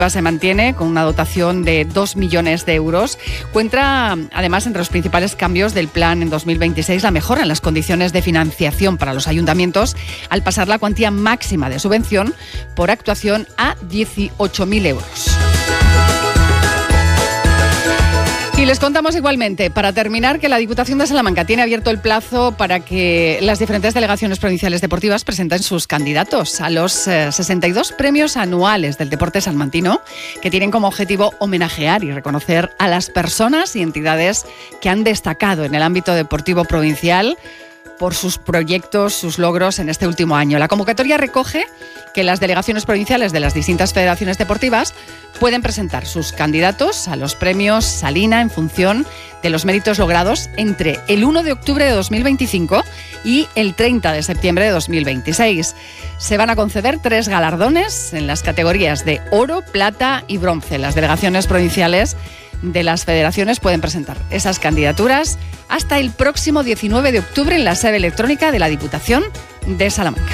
se mantiene con una dotación de 2 millones de euros. Cuenta, además, entre los principales cambios del plan en 2026, la mejora en las condiciones de financiación para los ayuntamientos al pasar la cuantía máxima de subvención por actuación a 18.000 euros. Y les contamos igualmente, para terminar, que la Diputación de Salamanca tiene abierto el plazo para que las diferentes delegaciones provinciales deportivas presenten sus candidatos a los 62 premios anuales del deporte salmantino, que tienen como objetivo homenajear y reconocer a las personas y entidades que han destacado en el ámbito deportivo provincial por sus proyectos, sus logros en este último año. La convocatoria recoge que las delegaciones provinciales de las distintas federaciones deportivas pueden presentar sus candidatos a los premios Salina en función de los méritos logrados entre el 1 de octubre de 2025 y el 30 de septiembre de 2026. Se van a conceder 3 galardones en las categorías de oro, plata y bronce. Las delegaciones provinciales de las federaciones pueden presentar esas candidaturas hasta el próximo 19 de octubre en la sede electrónica de la Diputación de Salamanca.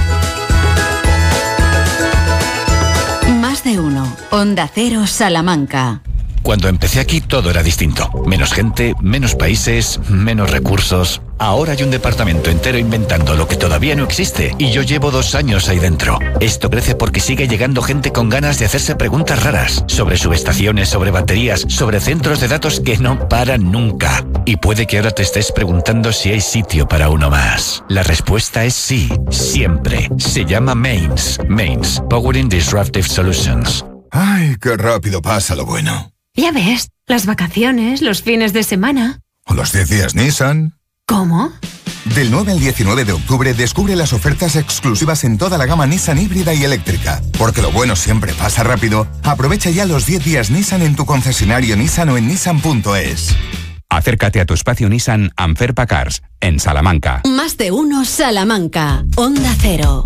Más de uno. Onda Cero Salamanca. Cuando empecé aquí todo era distinto. Menos gente, menos países, menos recursos. Ahora hay un departamento entero inventando lo que todavía no existe y yo llevo 2 años ahí dentro. Esto crece porque sigue llegando gente con ganas de hacerse preguntas raras sobre subestaciones, sobre baterías, sobre centros de datos que no paran nunca. Y puede que ahora te estés preguntando si hay sitio para uno más. La respuesta es sí, siempre. Se llama Mains. Mains, Powering Disruptive Solutions. Ay, qué rápido pasa lo bueno. Ya ves, las vacaciones, los fines de semana. ¿O los 10 días Nissan? ¿Cómo? Del 9 al 19 de octubre descubre las ofertas exclusivas en toda la gama Nissan híbrida y eléctrica. Porque lo bueno siempre pasa rápido. Aprovecha ya los 10 días Nissan en tu concesionario Nissan o en nissan.es. Acércate a tu espacio Nissan Anferpa Cars, en Salamanca. Más de uno Salamanca. Onda Cero.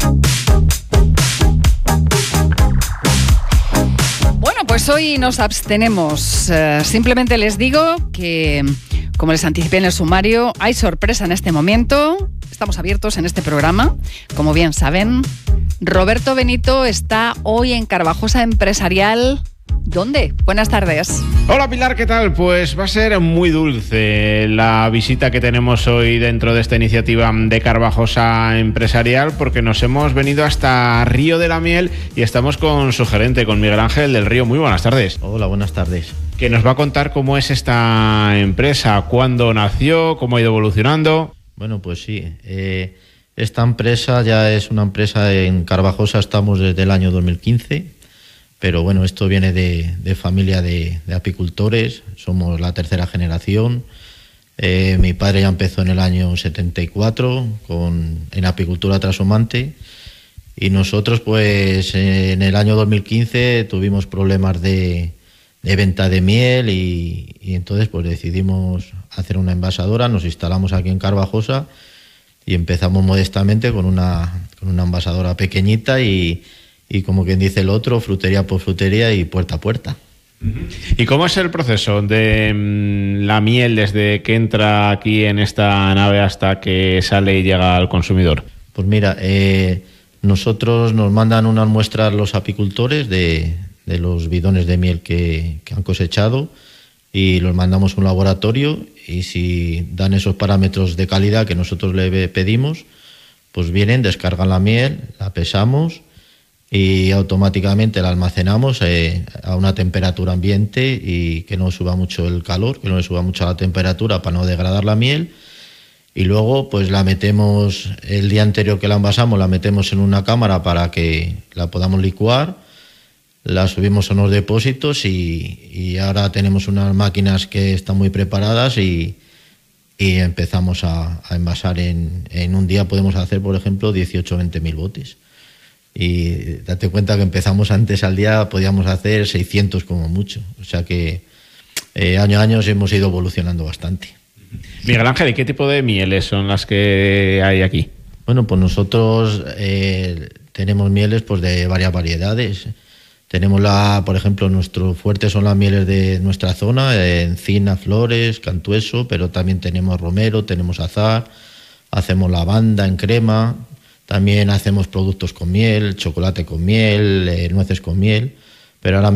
Bueno, pues hoy nos abstenemos. Simplemente les digo que, como les anticipé en el sumario, hay sorpresa en este momento. Estamos abiertos en este programa, como bien saben. Roberto Benito está hoy en Carvajosa Empresarial. ¿Dónde? Buenas tardes. Hola Pilar, ¿qué tal? Pues va a ser muy dulce la visita que tenemos hoy dentro de esta iniciativa de Carvajosa Empresarial, porque nos hemos venido hasta Río de la Miel y estamos con su gerente, con Miguel Ángel del Río. Muy buenas tardes. Hola, buenas tardes. Que nos va a contar cómo es esta empresa, cuándo nació, cómo ha ido evolucionando. Bueno, pues sí. Esta empresa ya es una empresa en Carvajosa, estamos desde el año 2015. Pero bueno, esto viene de familia de apicultores, somos la 3ª generación. Mi padre ya empezó en el año 74 en apicultura trashumante y nosotros pues en el año 2015 tuvimos problemas de venta de miel y entonces pues decidimos hacer una envasadora, nos instalamos aquí en Carvajosa y empezamos modestamente con una envasadora pequeñita y como quien dice el otro, frutería por frutería y puerta a puerta. ¿Y cómo es el proceso de la miel desde que entra aquí en esta nave hasta que sale y llega al consumidor? Pues mira, nosotros nos mandan unas muestras los apicultores de los bidones de miel que han cosechado y los mandamos a un laboratorio y si dan esos parámetros de calidad que nosotros le pedimos, pues vienen, descargan la miel, la pesamos y automáticamente la almacenamos a una temperatura ambiente y que no suba mucho el calor, que no le suba mucho la temperatura para no degradar la miel y luego pues la metemos el día anterior que la envasamos, la metemos en una cámara para que la podamos licuar, la subimos a unos depósitos y ahora tenemos unas máquinas que están muy preparadas y empezamos a envasar en un día podemos hacer por ejemplo 18 o 20.000 botes. Y date cuenta que empezamos antes al día, podíamos hacer 600 como mucho. O sea que año a año hemos ido evolucionando bastante. Miguel Ángel, ¿y qué tipo de mieles son las que hay aquí? Bueno, pues nosotros tenemos mieles pues de varias variedades. Tenemos por ejemplo, nuestro fuerte son las mieles de nuestra zona, encina, flores, cantueso, pero también tenemos romero, tenemos azahar, hacemos lavanda en crema. También hacemos productos con miel, chocolate con miel, nueces con miel, pero ahora